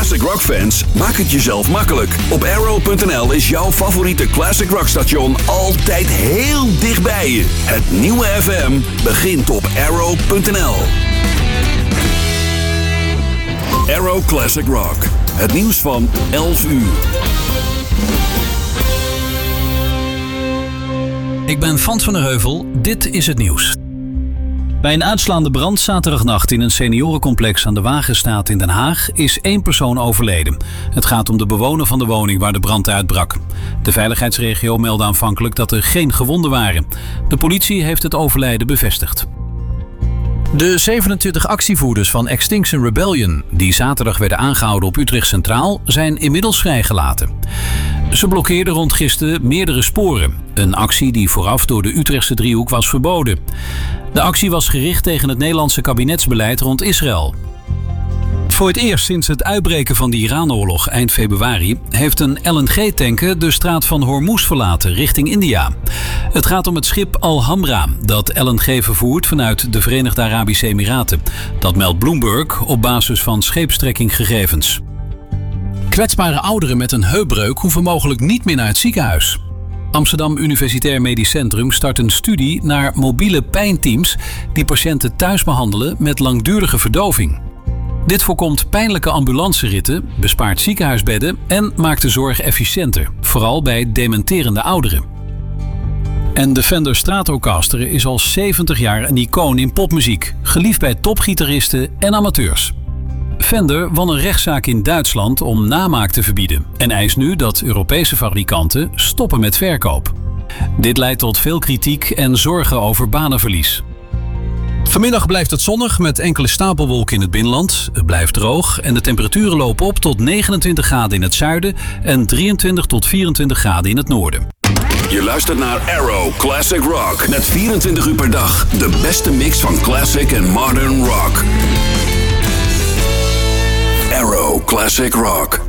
classic rock fans, maak het jezelf makkelijk. Op Arrow.nl is jouw favoriete classic rock station altijd heel dichtbij je. Het nieuwe FM begint op Arrow.nl. Arrow Classic Rock. Het nieuws van 11 uur. Ik ben Frans van der Heuvel. Dit is het nieuws. Bij een uitslaande brand zaterdagnacht in een seniorencomplex aan de Wagenstraat in Den Haag is 1 persoon overleden. Het gaat om de bewoner van de woning waar de brand uitbrak. De veiligheidsregio meldde aanvankelijk dat er geen gewonden waren. De politie heeft het overlijden bevestigd. De 27 actievoerders van Extinction Rebellion, die zaterdag werden aangehouden op Utrecht Centraal, zijn inmiddels vrijgelaten. Ze blokkeerden rond gisteren meerdere sporen. Een actie die vooraf door de Utrechtse driehoek was verboden. De actie was gericht tegen het Nederlandse kabinetsbeleid rond Israël. Voor het eerst sinds het uitbreken van de Iran-oorlog eind februari heeft een LNG-tanker de straat van Hormuz verlaten richting India. Het gaat om het schip Alhambra dat LNG vervoert vanuit de Verenigde Arabische Emiraten. Dat meldt Bloomberg op basis van scheepstrekkinggegevens. Kwetsbare ouderen met een heupbreuk hoeven mogelijk niet meer naar het ziekenhuis. Amsterdam Universitair Medisch Centrum start een studie naar mobiele pijnteams die patiënten thuis behandelen met langdurige verdoving. Dit voorkomt pijnlijke ambulanceritten, bespaart ziekenhuisbedden en maakt de zorg efficiënter, vooral bij dementerende ouderen. En de Fender Stratocaster is al 70 jaar een icoon in popmuziek, geliefd bij topgitaristen en amateurs. Fender won een rechtszaak in Duitsland om namaak te verbieden en eist nu dat Europese fabrikanten stoppen met verkoop. Dit leidt tot veel kritiek en zorgen over banenverlies. Vanmiddag blijft het zonnig met enkele stapelwolken in het binnenland. Het blijft droog en de temperaturen lopen op tot 29 graden in het zuiden en 23 tot 24 graden in het noorden. Je luistert naar Arrow Classic Rock met 24 uur per dag. De beste mix van classic en modern rock. Arrow Classic Rock.